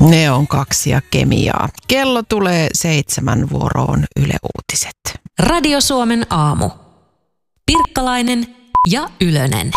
Neon 2 ja kemiaa. Kello tulee 7 vuoroon Yle Uutiset. Radio Suomen aamu. Pirkkalainen ja Ylönen.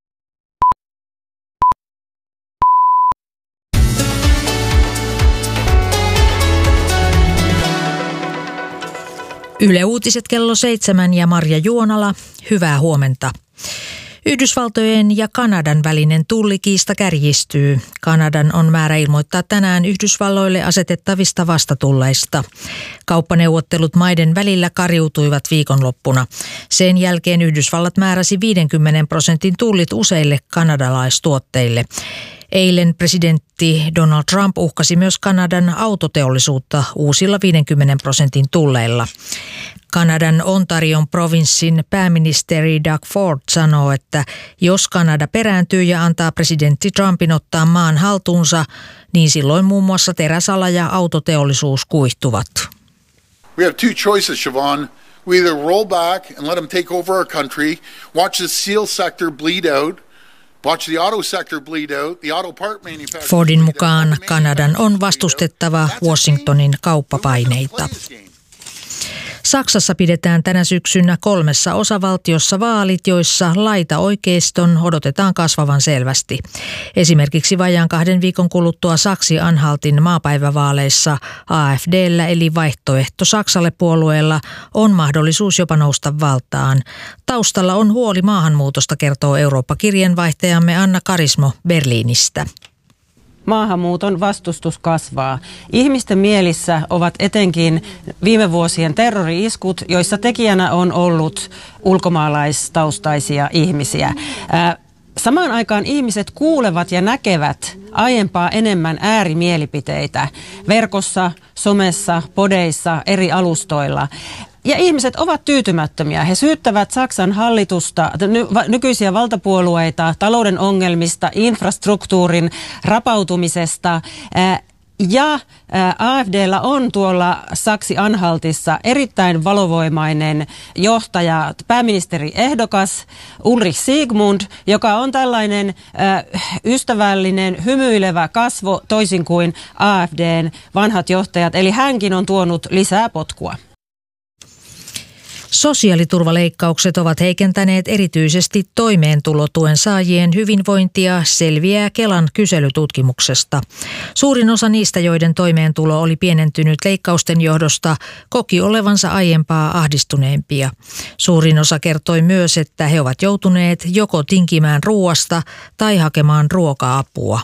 Yle Uutiset kello 7 ja Marja Juonala. Hyvää huomenta. Yhdysvaltojen ja Kanadan välinen tullikiista kärjistyy. Kanadan on määrä ilmoittaa tänään Yhdysvalloille asetettavista vastatulleista. Kauppaneuvottelut maiden välillä kariutuivat viikonloppuna. Sen jälkeen Yhdysvallat määräsi 50% tullit useille kanadalaistuotteille. Eilen presidentti Donald Trump uhkasi myös Kanadan autoteollisuutta uusilla 50% tulleilla. Kanadan Ontarion provinssin pääministeri Doug Ford sanoo, että jos Kanada perääntyy ja antaa presidentti Trumpin ottaa maan haltuunsa, niin silloin muun muassa teräsala ja autoteollisuus kuihtuvat. We have two choices, Siobhan. We either roll back and let them take over our country, watch the steel sector bleed out, watch the auto sector bleed out, the auto part manufacturers. Fordin mukaan Kanadan on vastustettava Washingtonin kauppapaineita. Saksassa pidetään tänä syksynä 3 osavaltiossa vaalit, joissa laitaoikeiston odotetaan kasvavan selvästi. Esimerkiksi vajaan 2 viikon kuluttua Saksi-Anhaltin maapäivävaaleissa AfD:llä eli Vaihtoehto Saksalle -puolueella on mahdollisuus jopa nousta valtaan. Taustalla on huoli maahanmuutosta, kertoo Eurooppa-kirjeenvaihtajamme Anna Karismo Berliinistä. Maahanmuuton vastustus kasvaa. Ihmisten mielissä ovat etenkin viime vuosien terrori-iskut, joissa tekijänä on ollut ulkomaalaistaustaisia ihmisiä. Samaan aikaan ihmiset kuulevat ja näkevät aiempaa enemmän äärimielipiteitä verkossa, somessa, podeissa, eri alustoilla. Ja ihmiset ovat tyytymättömiä. He syyttävät Saksan hallitusta, nykyisiä valtapuolueita, talouden ongelmista, infrastruktuurin rapautumisesta. Ja AfD:llä on tuolla Saksi-Anhaltissa erittäin valovoimainen johtaja, pääministeriehdokas Ulrich Siegmund, joka on tällainen ystävällinen, hymyilevä kasvo toisin kuin AfD:n vanhat johtajat. Eli hänkin on tuonut lisää potkua. Sosiaaliturvaleikkaukset ovat heikentäneet erityisesti toimeentulotuen saajien hyvinvointia, selviää Kelan kyselytutkimuksesta. Suurin osa niistä, joiden toimeentulo oli pienentynyt leikkausten johdosta, koki olevansa aiempaa ahdistuneempia. Suurin osa kertoi myös, että he ovat joutuneet joko tinkimään ruoasta tai hakemaan ruoka-apua.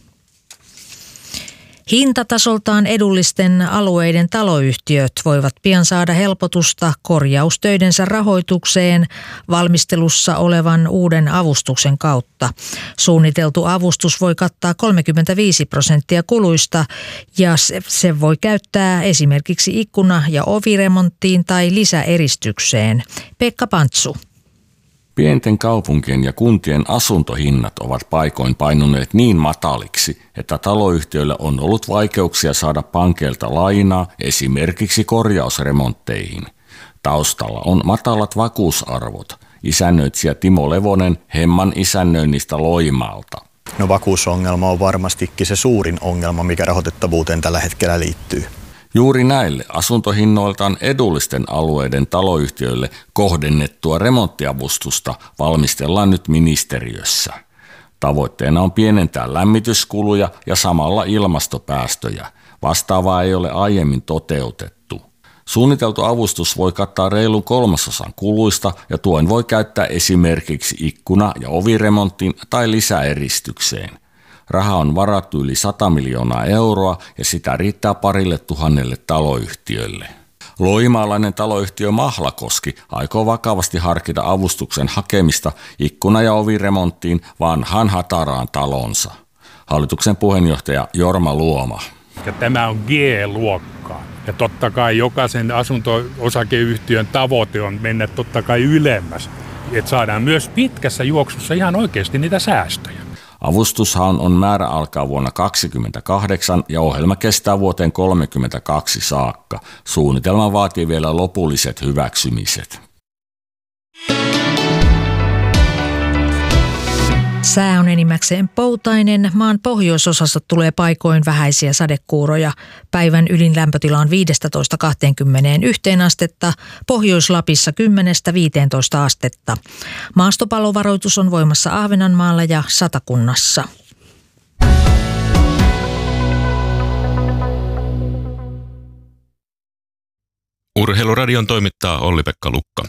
Hintatasoltaan edullisten alueiden taloyhtiöt voivat pian saada helpotusta korjaustöidensä rahoitukseen valmistelussa olevan uuden avustuksen kautta. Suunniteltu avustus voi kattaa 35% kuluista ja se voi käyttää esimerkiksi ikkuna- ja oviremonttiin tai lisäeristykseen. Pekka Pantsu. Pienten kaupunkien ja kuntien asuntohinnat ovat paikoin painuneet niin mataliksi, että taloyhtiöillä on ollut vaikeuksia saada pankeilta lainaa esimerkiksi korjausremontteihin. Taustalla on matalat vakuusarvot. Isännöitsijä Timo Levonen Hemman isännöinnistä Loimaalta. No, vakuusongelma on varmastikin se suurin ongelma, mikä rahoitettavuuteen tällä hetkellä liittyy. Juuri näille asuntohinnoiltaan edullisten alueiden taloyhtiöille kohdennettua remonttiavustusta valmistellaan nyt ministeriössä. Tavoitteena on pienentää lämmityskuluja ja samalla ilmastopäästöjä. Vastaavaa ei ole aiemmin toteutettu. Suunniteltu avustus voi kattaa reilun 1/3 kuluista ja tuen voi käyttää esimerkiksi ikkuna- ja oviremonttiin tai lisäeristykseen. Raha on varattu yli 100 miljoonaa euroa ja sitä riittää 2,000 taloyhtiölle. Loimaalainen taloyhtiö Mahlakoski aikoo vakavasti harkita avustuksen hakemista ikkuna- ja oviremonttiin vanhaan hataraan talonsa. Hallituksen puheenjohtaja Jorma Luoma. Ja tämä on G-luokkaa. Ja totta kai jokaisen asunto-osakeyhtiön tavoite on mennä totta kai ylemmäs. Että saadaan myös pitkässä juoksussa ihan oikeasti niitä säästöjä. Avustushan on määrä alkaa vuonna 2028 ja ohjelma kestää vuoteen 2032 saakka. Suunnitelma vaatii vielä lopulliset hyväksymiset. Sää on enimmäkseen poutainen. Maan pohjoisosassa tulee paikoin vähäisiä sadekuuroja. Päivän ylin lämpötila on 15–21 astetta, Pohjois-Lapissa 10–15 astetta. Maastopallovaroitus on voimassa Ahvenanmaalla ja Satakunnassa. Urheiluradion toimittaa Olli-Pekka Lukka.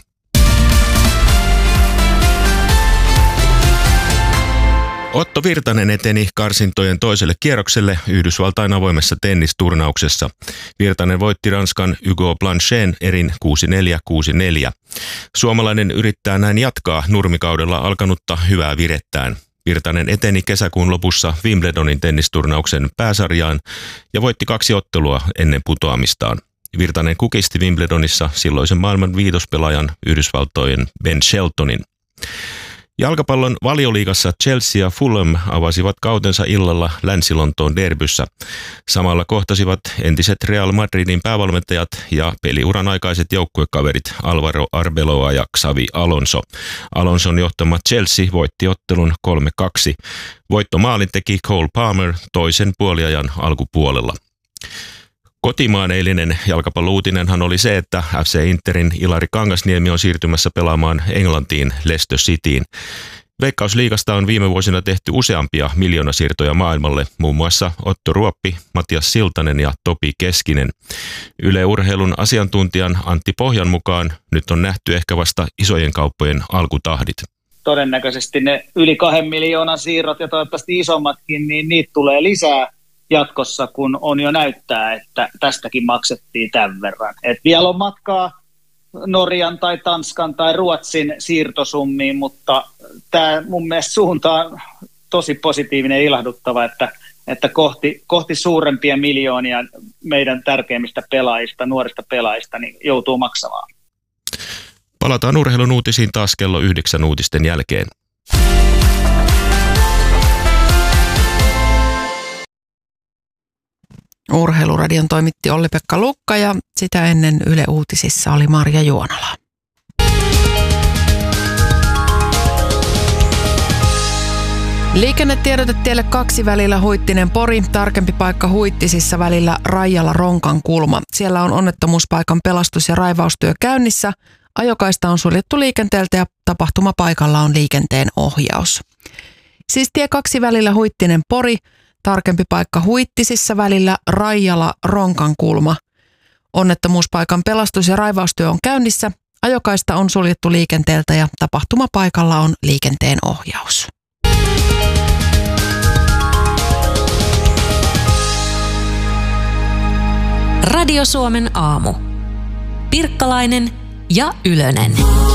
Otto Virtanen eteni karsintojen toiselle kierrokselle Yhdysvaltain avoimessa tennisturnauksessa. Virtanen voitti Ranskan Hugo Blanchen erin 6-4, 6-4. Suomalainen yrittää näin jatkaa nurmikaudella alkanutta hyvää virettään. Virtanen eteni kesäkuun lopussa Wimbledonin tennisturnauksen pääsarjaan ja voitti 2 ottelua ennen putoamistaan. Virtanen kukisti Wimbledonissa silloisen maailman viitospelaajan Yhdysvaltojen Ben Sheltonin. Jalkapallon Valioliigassa Chelsea ja Fulham avasivat kautensa illalla Länsi-Lontoon derbyssä. Samalla kohtasivat entiset Real Madridin päävalmentajat ja peliuran aikaiset joukkuekaverit Alvaro Arbeloa ja Xavi Alonso. Alonson johtama Chelsea voitti ottelun 3-2. Voittomaalin teki Cole Palmer toisen puoliajan alkupuolella. Kotimaan eilinen jalkapallouutinenhan oli se, että FC Interin Ilari Kangasniemi on siirtymässä pelaamaan Englantiin Leicester Cityin. Veikkausliigasta on viime vuosina tehty useampia miljoonasiirtoja maailmalle, muun muassa Otto Ruoppi, Matias Siltanen ja Topi Keskinen. Yle Urheilun asiantuntijan Antti Pohjan mukaan nyt on nähty ehkä vasta isojen kauppojen alkutahdit. Todennäköisesti ne yli 2 miljoonan siirrot ja toivottavasti isommatkin, niin niitä tulee lisää jatkossa, kun on jo näyttää, että tästäkin maksettiin tämän verran. Et vielä on matkaa Norjan tai Tanskan tai Ruotsin siirtosummiin, mutta tämä mun mielestä suunta on tosi positiivinen ja ilahduttava, että kohti suurempia miljoonia meidän tärkeimmistä pelaajista, nuorista pelaajista, niin joutuu maksamaan. Palataan urheilun uutisiin taas kello 9 uutisten jälkeen. Urheiluradion toimitti Olli-Pekka Lukka ja sitä ennen Yle Uutisissa oli Marja Juonala. Liikennetiedote tielle 2 välillä Huittinen-Pori, tarkempi paikka Huittisissa välillä Raijala-Ronkankulma. Siellä on onnettomuuspaikan pelastus- ja raivaustyö käynnissä. Ajokaista on suljettu liikenteeltä ja tapahtumapaikalla on liikenteen ohjaus. Siis tie 2 välillä Huittinen-Pori, tarkempi paikka Huittisissa välillä Raijala-Ronkankulma. Onnettomuuspaikan pelastus- ja raivaustyö on käynnissä. Ajokaista on suljettu liikenteeltä ja tapahtumapaikalla on liikenteen ohjaus. Radio Suomen aamu. Pirkkalainen ja Ylönen.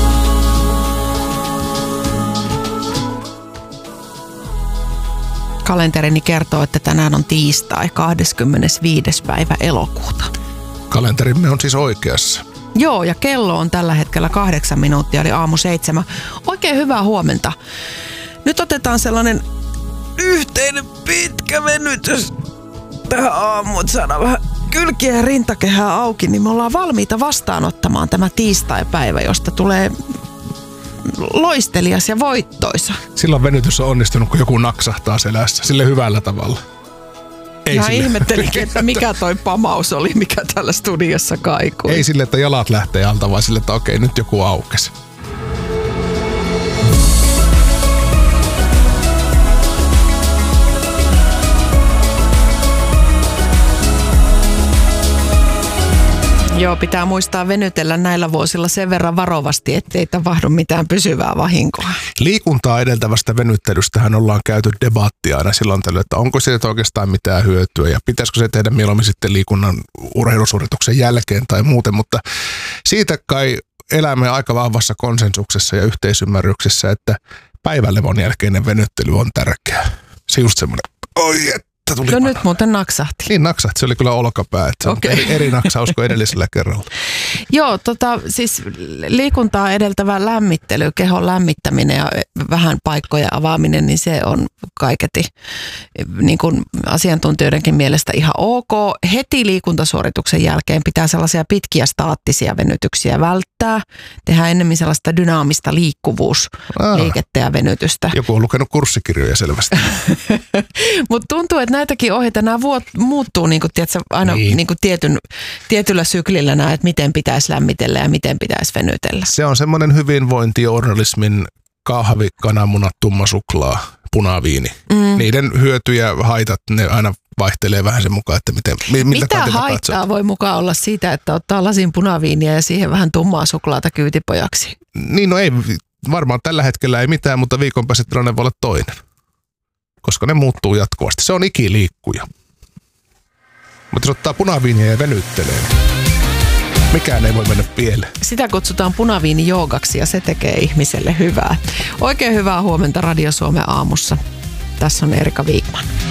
Kalenterini kertoo, että tänään on tiistai 25. päivä elokuuta. Kalenterimme on siis oikeassa. Joo, ja kello on tällä hetkellä 8 minuuttia, eli aamu 7. Oikein hyvää huomenta. Nyt otetaan sellainen yhteinen pitkä venytys tähän aamuun, että saadaan vähän kylkiä ja rintakehää auki, niin me ollaan valmiita vastaanottamaan tämä tiistaipäivä, josta tulee loistelias ja voittoisa. Silloin venytys on onnistunut, kun joku naksahtaa selässä, sille hyvällä tavalla. Ei ja sille. Ihmettelinkin, että mikä toi pamaus oli, mikä täällä studiossa kaikui. Ei sille, että jalat lähtee alta, vaan sille, että okei, nyt joku aukesi. Joo, pitää muistaa venytellä näillä vuosilla sen verran varovasti, ettei tapahdu mitään pysyvää vahinkoa. Liikuntaa edeltävästä venyttelystähän ollaan käyty debattia aina silloin tällöin, että onko siitä oikeastaan mitään hyötyä ja pitäisikö se tehdä mieluummin sitten liikunnan urheilusuorituksen jälkeen tai muuten, mutta siitä kai elämme aika vahvassa konsensuksessa ja yhteisymmärryksessä, että päivälevon jälkeinen venyttely on tärkeää. Se just semmoinen, No nyt muuten naksahti. Niin naksahti, se oli kyllä olkapää, että se on eri naksaus kuin edellisellä kerralla. Joo, siis liikuntaa edeltävä lämmittely, kehon lämmittäminen ja vähän paikkoja avaaminen, niin se on kaiketi niin kuin asiantuntijoidenkin mielestä ihan ok. Heti liikuntasuorituksen jälkeen pitää sellaisia pitkiä staattisia venytyksiä välttää. Tehdään ennemmin sellaista dynaamista liikkuvuusliikettä ja venytystä. Joku on lukenut kursikirjoja selvästi. Mutta tuntuu, että näitäkin ohjeita, nämä muuttuu niin kuin, tiedätkö, aina niin kuin tietyllä syklillä nämä, että miten pitäisi lämmitellä ja miten pitäisi venytellä. Se on semmoinen hyvinvointijournalismin kahvi, kananmunat, tumma suklaa, punaviini. Niiden hyöty ja haitat, ne aina vaihtelee vähän sen mukaan, että mitä haittaa voi mukaan olla siitä, että ottaa lasin punaviiniä ja siihen vähän tummaa suklaata kyytipojaksi? Niin, no ei, varmaan tällä hetkellä ei mitään, mutta viikon päästä tilanne voi olla toinen. Koska ne muuttuu jatkuvasti. Se on ikiliikkuja. Mutta jos ottaa punaviiniä ja venyttelee, mikään ei voi mennä pieleen. Sitä kutsutaan punaviinijoogaksi ja se tekee ihmiselle hyvää. Oikein hyvää huomenta Radio Suomen aamussa. Tässä on Erika Viikman.